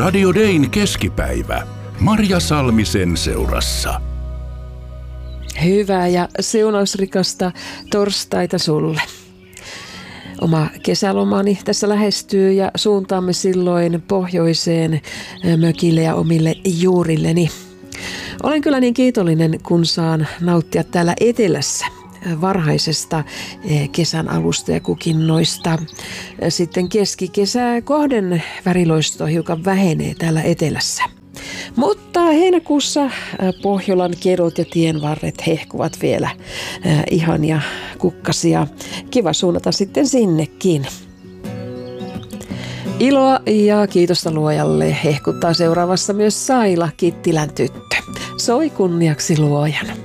Radio Dayn keskipäivä. Marja Salmisen seurassa. Hyvää ja siunausrikasta torstaita sulle. Oma kesälomani tässä lähestyy ja suuntaamme silloin pohjoiseen mökille ja omille juurilleni. Olen kyllä niin kiitollinen, kun saan nauttia täällä etelässä varhaisesta kesän alusta ja kukinnoista. Sitten keskikesää kohden väriloisto hiukan vähenee täällä etelässä. Mutta heinäkuussa Pohjolan kedot ja tienvarret hehkuvat vielä ihania kukkasia. Kiva suunnata sitten sinnekin. Iloa ja kiitosta luojalle hehkuttaa seuraavassa myös Saila, Kittilän tyttö. Soi kunniaksi luojan.